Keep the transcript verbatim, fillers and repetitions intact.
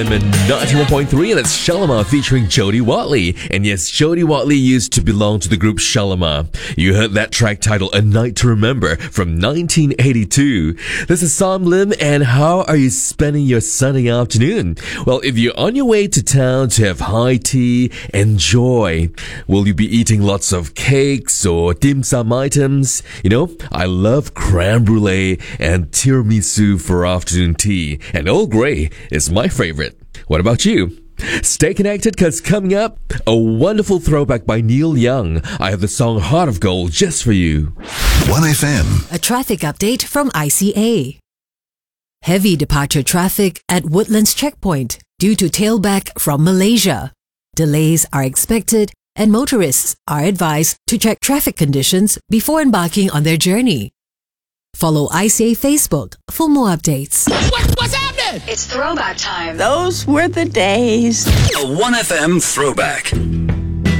ninety-one point three, and that's Shalimar featuring Jody Watley. And yes, Jody Watley used to belong to the group Shalimar. You heard that track titled A Night to Remember from nineteen eighty-two. This is Sam Lim, and how are you spending your Sunday afternoon? Well, if you're on your way to town to have high tea, enjoy. Will you be eating lots of cakes or dim sum items? You know, I love creme brulee and tiramisu for afternoon tea, and Earl Grey is my favorite. What about you? Stay connected, because coming up, a wonderful throwback by Neil Young. I have the song Heart of Gold just for you. one F M. A traffic update from I C A. Heavy departure traffic at Woodlands Checkpoint due to tailback from Malaysia. Delays are expected, and motorists are advised to check traffic conditions before embarking on their journey. Follow I C A Facebook for more updates. What, what's happening? It's throwback time. Those were the days. A one F M throwback.